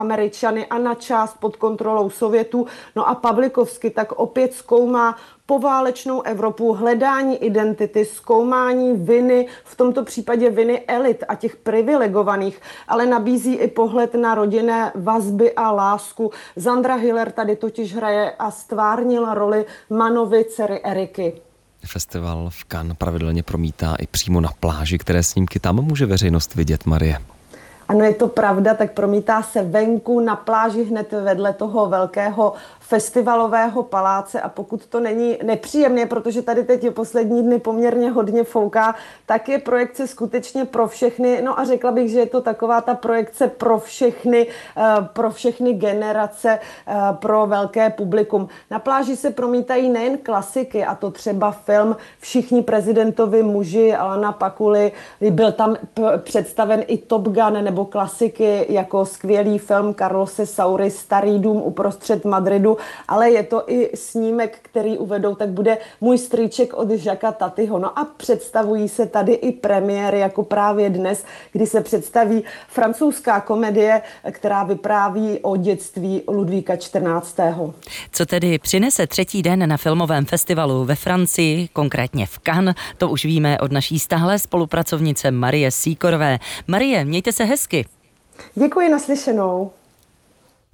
Američany a na část pod kontrolou Sovětů. No a Pavlikovský tak opět zkoumá poválečnou Evropu, hledání identity, zkoumání viny, v tomto případě viny elit a těch privilegovaných, ale nabízí i pohled na rodinné vazby a lásku. Zandra Hiller tady totiž hraje a stvárnila roli Manovy dcery Eriky. Festival v Cannes pravidelně promítá i přímo na pláži, které snímky tam může veřejnost vidět, Marie. Ano, je to pravda, tak promítá se venku na pláži hned vedle toho velkého festivalového paláce a pokud to není nepříjemné, protože tady teď je poslední dny poměrně hodně fouká, tak je projekce skutečně pro všechny. No a řekla bych, že je to taková ta projekce pro všechny generace, pro velké publikum. Na pláži se promítají nejen klasiky, a to třeba film Všichni prezidentovi muži Alana Pakuly, byl tam představen i Top Gun nebo klasiky jako skvělý film Carlose Saury Starý dům uprostřed Madridu, ale je to i snímek, který uvedou, tak bude Můj strýček od Jacquesa Tatyho. No a představují se tady i premiéry, jako právě dnes, kdy se představí francouzská komedie, která vypráví o dětství Ludvíka XIV. Co tedy přinese třetí den na filmovém festivalu ve Francii, konkrétně v Cannes, to už víme od naší stálé spolupracovnice Marie Sýkorové. Marie, mějte se hezky. Děkuji, naslyšenou.